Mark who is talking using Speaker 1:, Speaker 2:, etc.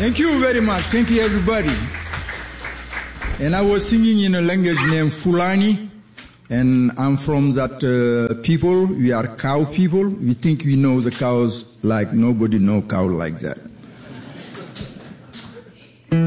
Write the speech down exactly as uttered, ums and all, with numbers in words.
Speaker 1: Thank you very much. Thank you, everybody. And I was singing in a language named Fulani, and I'm from that uh, people. We are cow people. We think we know the cows like nobody knows cow like that.